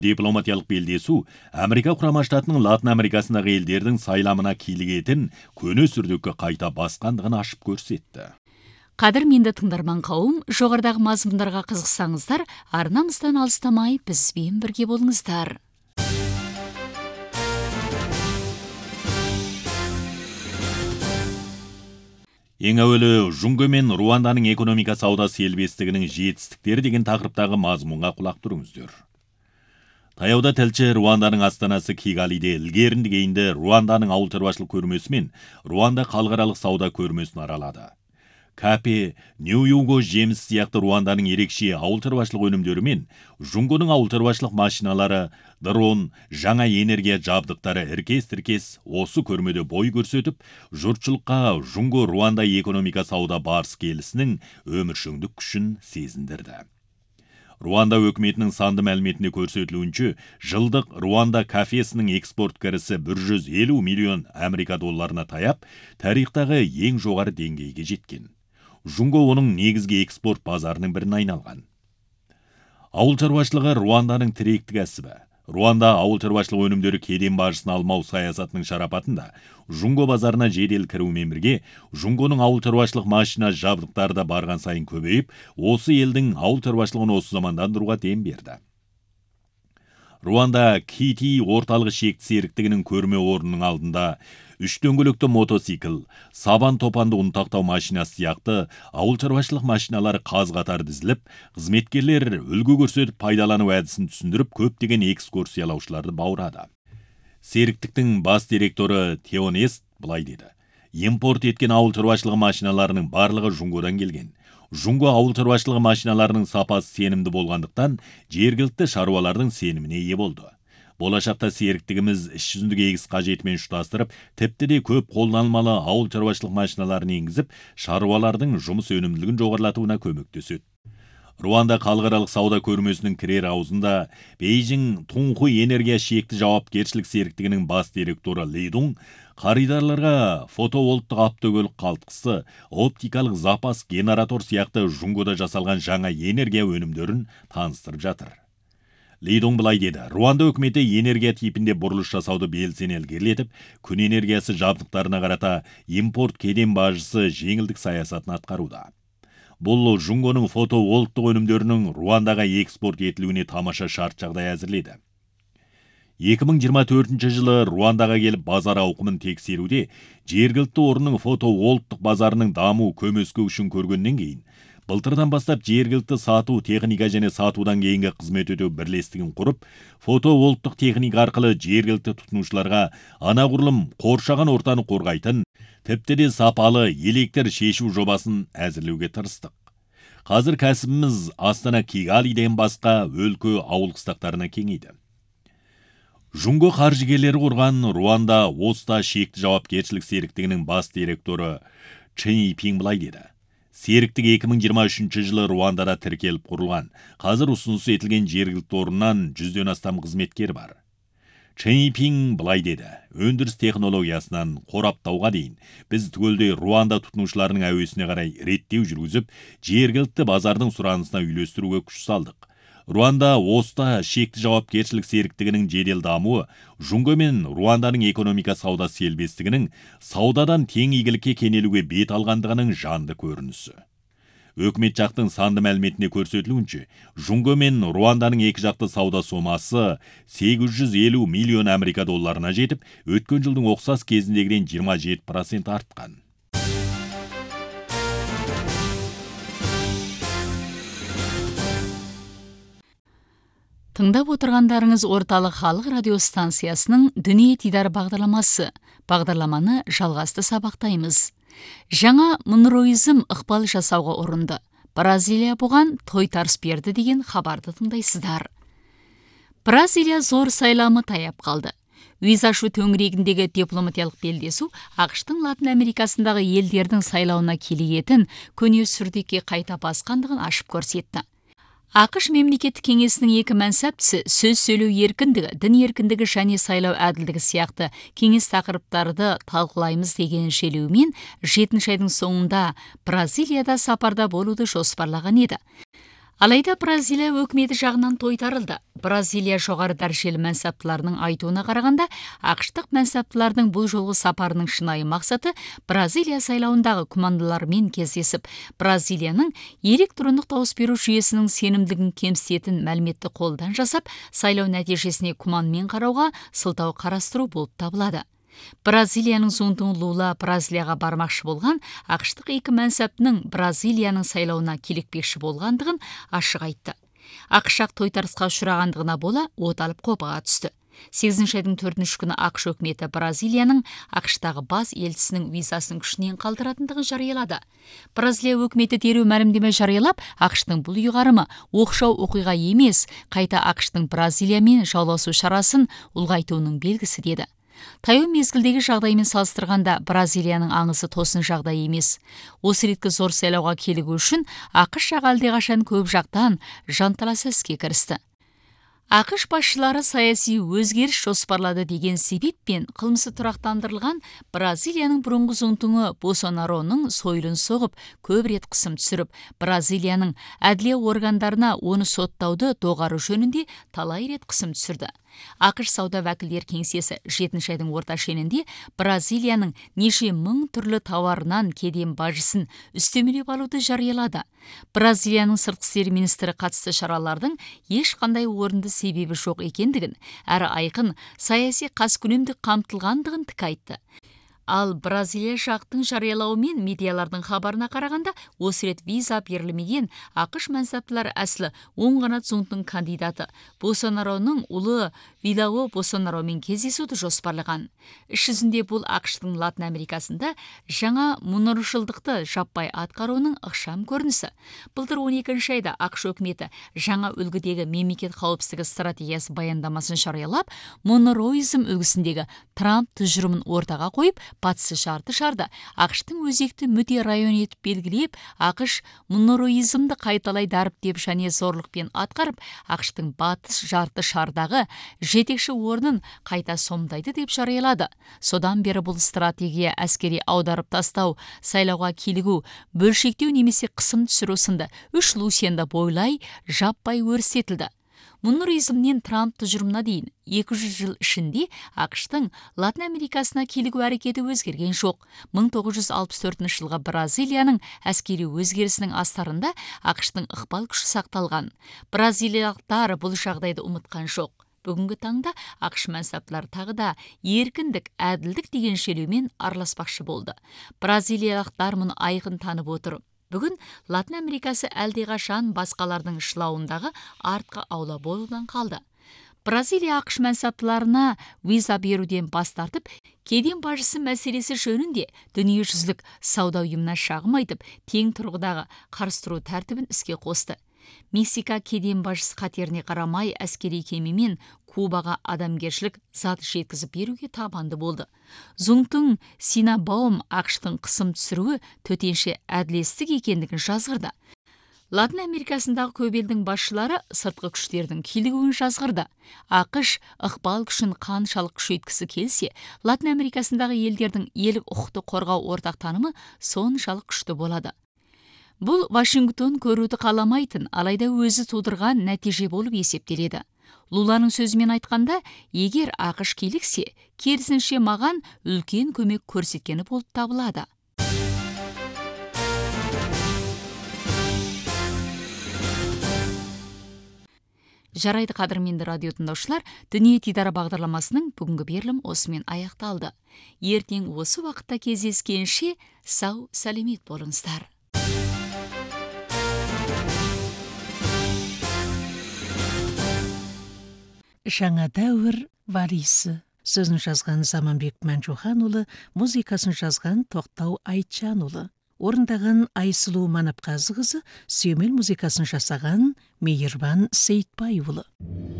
Дипломатиялық белдесу Америка құрама штатының Латын Америкасындағы елдердің сайламына килігетін көне сүрдекке қайта басқандығын ашып көрсетті. Қадірменді тыңдарман қауым, жоғарыдағы мазмұндарға қызықсаңыздар, арнамыздан алыстамай бізбен бірге болыңыздар. Ең әуелі Жунго мен Руанданың экономика сауда сербестігінің жетістіктері деген тақырыптағы мазмұнға құлақ тұрыңыздар. Таяуда тілші Руанданың астанасы Кигалиде ілгерінді кейінді Руанданың ауыл шаруашылық көрмесі мен Руанда халықаралық сауда көрмесін аралады. Капе, Нью-Юго жеміс сияқты Руанданың ерекше ауыл шаруашылық өнімдері мен Жунгоның ауыл шаруашылық машиналары, дрон, жаңа энергия жабдықтары іркес-тіркес осы көрмеде бой көрсетіп, жұртшылыққа Жунго Руанда экономика сауда барыс келісінің өміршеңдік күшін сезіндірді. Руанда өкіметінің санды мәліметіне көрсетілуінше, жылдық Руанда кафесінің экспорт кірісі 150 миллион Америка долларына таяп, тарихтағы ең жоғары деңгейге жеткен. Жунго оның негізгі экспорт базарының бірін айналған. Ауыл шаруашылығы Руанданың тіректі кәсібі. Руанда ауыл шаруашылық өнімдері кеден бажысын алмау саясатының шарапатында Жунго базарына жедел кірумен бірге Жунгоның ауыл шаруашылық машина жабдықтары да барған сайын көбейіп, осы елдің ауыл шаруашылығын осы замандандыруға дем берді. Руанда Кити орталығы шекті серіктігінің көрме орнының алдында 3 дөңгелекті мотоцикл, сабан топанды ұнтақтау машинасы сияқты ауыл шаруашылық машиналары қаз-қатар дізіліп, қызметкерлер үлгі көрсетіп пайдалану әдісін түсіндіріп, көптеген экскурсиялаушыларды баурады. Серіктіктің бас директоры Теонест былай деді: импорт еткен ауыл шаруашылығы машиналарының барлығы Жунгодан келген. Жунго ауыл шаруашылығы машиналарының сапасы сенімді болғандықтан, жергілікті шаруалардың сеніміне ие болды. Болашақта серіктігіміз іс жүзіндегі егіс қажетімен ұштастырып, тіпті де көп қолданылмалы ауыл шаруашылық машиналарын енгізіп, шаруалардың жұмыс өнімділігін жоғарылатуына көмектеседі. Руанда халықаралық сауда көрмесінің кірер аузында Бейжің Тунхуй энергия шекті жауапкершілік серіктігінің бас директоры Лидун қаридарларға фотоволттық автокөлік қалтқысы, оптикалық запас генератор сияқты Жунгода жасалған жаңа энергия өнімдерін таныстырып жатыр. Лидун былай деді: Руанда өкіметі энергия типінде бұрылыш жасауды белсене ілгерілетіп, күн энергиясы жабдықтарына қарата импорт кеден бажысы жеңілдік саясатын атқаруда. Бұл Жунгоның фотоволттық өнімдерінің Руандаға экспорт етілуіне тамаша шарт жағдай әзірледі. 2024 жылы Руандаға келіп базар ауқымын тексеруде, жергілікті орынның фотоволттық базарының даму көмескі үшін көргеннен кейін, былтырдан бастап жергілікті сату техника және сатудан кейінгі қызмет өтеу бірлестігін құрып, фотоволттық техника арқылы жергілікті тұтынушыларға анағұрлым қоршаған ортаны қорғайтын, тіпті де сапалы электр шешу жобасын әзірлеуге тырыстық. Қазір кәсібіміз Астана Кигалиден басқа өлкө ауыл қыстақтарына кеңейді. Жунго қаржыгерлері құрған Руанда Оста шекті жауапкершілік серіктігінің бас директоры Чен Пинг былай деді: серіктік 2023 жылы Руандада тіркеліп құрылған. Қазір ұсыныс етілген жергілікті орыннан 100-ден астам қызметкер бар. Чен Пинг былай деді: өндіріс технологиясынан қораптауға дейін біз түгелдей Руанда тұтынушыларының әуесіне қарай реттеу жүргізіп, жергілікті базардың сұранысына үйлестіруге күш салдық. Руанда Оста шекті жауапкершілік серіктігінің жедел дамуы Жунго мен Руанданың экономика сауда сербестігінің саудадан тең игілікке кенелуге бет алғандығының жанды көрінісі. Өкімет жақтың санды мәліметіне көрсетілуінше, Жунго мен Руанданың екі жақты сауда сомасы 850 миллион Америка долларына жетіп, өткен жылдың ұқсас кезіндегіден 27% артқан. Тыңдап отырғандарыңыз орталық халық радиостанциясының Дүние Дидар бағдарламасы. Бағдарламаны жалғасты сабақтаймыз. Жаңа монроизм ықпал жасауға ұрынды. Бразилия бұған тойтарыс берді деген хабарды тыңдайсыздар. Бразилия зор сайламы таяп қалды. Өз ашу төңірегіндегі дипломатиялық белдесу ақштың Латын Америкасындағы елдердің сайлауына келетін көне сүрдекке қайта басқандығын ашып көрсетті. ақш мемлекеттік кеңесінің екі мәнсаптісі сөз сөйлеу еркіндігі, дін еркіндігі және сайлау әділдігі сияқты кеңес тақырыптарды талқылаймыз деген желеумен 7 айдың соңында Бразилияда сапарда болуды жоспарлаған еді. Алайда Бразилия өкіметі жағынан тойтарылды. Бразилия жоғары дәрежелі мәнсаптыларының айтуына қарағанда, ақштық мәнсаптылардың бұл жолғы сапарының шынайы мақсаты Бразилия сайлауындағы күмәндылармен кездесіп, Бразилияның электрондық дауыс беру жүйесінің сенімділігін кемсітетін мәліметті қолдан жасап, сайлау нәтижесіне күмәнмен қарауға сылтау қарастыру болып табылады. Бразилияның зұңтың Лула Бразилияға бармақшы болған ақштық екі мәнсаптының Бразилияның сайлауына келекпекші болғандығын ашық айтты. Ақш тойтарысқа ұшырағандығына бола от алып қопаға түсті. 8 айдың 4 күні ақш өкіметі Бразилияның ақштағы бас елшісінің визасын күшінен қалдыратындығын жариялады. Бразилия өкіметі дереу мәлімдеме жариялап, ақштың бұл ұйғарымы оқшау оқиға емес, қайта ақштың Бразилиямен жауласу шарасын ұлғайтуының белгісі деді. Таяу мезгілдегі жағдаймен салыстырғанда Бразилияның аңысы тосын жағдай емес. Осы реткі зор сайлауға келігі үшін ақш жағы әлдеқашан көп жақтан жанталаса іске кірісті. ақш басшылары саяси өзгеріс жоспарлады деген себеппен қылмысы тұрақтандырылған Бразилияның бұрынғы зұңтыңы Болсонароның сойылын соғып, көп рет қысым түсіріп, Бразилияның әділие органдарына оны соттауды доғару жөнінде талай рет қысым түсірді. ақш сауда вәкілдер кеңсесі 7 айдың орта шенінде Бразилияның неше мың түрлі тауарынан кеден бажысын үстемелеп алуды жариялады. Бразилияның сыртқы істер министрі қатысты шаралардың ешқандай орынды себебі жоқ екендігін, әрі айқын саяси қаскүнемдік қамтылғандығын тік айтты. Ал Бразилия жақтың жариялауы мен медиалардың хабарына қарағанда, осы рет виза берілмеген ақш мәнсаптылар әсілі оң қанат зұңтың кандидаты Болсонароның ұлы Вилао Болсонаромен кездесуді жоспарлаған. Іс жүзінде бұл ақштың Латын Америкасында жаңа мұныршылдықты жаппай атқаруының ықшам көрінісі. Былтыр 12 айда ақш өкіметі жаңа үлгідегі мемлекет қауіпсіздігі стратегиясы баяндамасын жариялап, монроизм үлгісіндегі Трамп тұжырымын ортаға қойып, батысы жарты шарды ақштың өзекті мүдде район етіп белгілеп, ақш монроизмді қайталай дәріптеп және зорлықпен атқарып, ақштың батыс жарты шардағы жетекші орнын қайта сомдайды деп жариялады. Содан бері бұл стратегия әскери аударып тастау, сайлауға келігу, бөлшектеу немесе қысым түсіру сынды 3 лусенді бойлай жаппай өрістетілді. Монроизмнен Трамп тұжырымына дейін 200 жыл ішінде ақштың Латын Америкасына келігу әрекеті өзгерген жоқ. 1964 жылғы Бразилияның әскери өзгерісінің астарында ақштың ықпал күші сақталған. Бразилиялықтар бұл жағдайды ұмытқан жоқ. Бүгінгі таңда ақш мәнсаптылар тағы да еркіндік, әділдік деген шерумен араласпақшы болды. Бразилиялықтар мұны айқын танып отыр. Бүгін Латын Америкасы әлдеқашан басқалардың шылауындағы артқа аула болудан қалды. Бразилия ақш мәнсаптыларына виза беруден бас тартып, кеден бажысы мәселесі жөнінде дүниежүзілік сауда ұйымына шағым айтып, тең тұрғыдағы қарыстыру тәртібін іске қосты. Мексика кеден бажысы қатеріне қарамай әскери кемемен Кубаға адамгершілік зат жеткізіп беруге табанды болды. Зұңтың Синабаум ақштың қысым түсіруі төтенше әділетсіздік екендігін жазғырды. Латын Америкасындағы көп елдің басшылары сыртқы күштердің килігуін жазғырды. ақш ықпал күшін қаншалық күшейткісі келсе, Латын Америкасындағы елдердің елік құқықты қорғау ортақ танымы соншалық күшті болады. Бұл Вашингтон көруді қаламайтын, алайда өзі тудырған нәтиже болып есептеледі. Луланың сөзімен айтқанда, егер ақш келіксе, керісінше маған үлкен көмек көрсеткені болып табылады. Жарайды қадірменді радио тыңдаушылар, Дүние Дидары бағдарламасының бүгінгі берілім осымен аяқталды. Ертең осы уақытта кездескенше сау, сәлемет болыңыздар. Жаңа дәуір валисі. Сөзін жазған Заманбек Мәнжуханұлы, музыкасын жазған Тоқтау Айтжанұлы. Орындаған Айсұлу Манапқазықызы, сүйемел музыкасын жасаған Мейірбан Сейтбайұлы.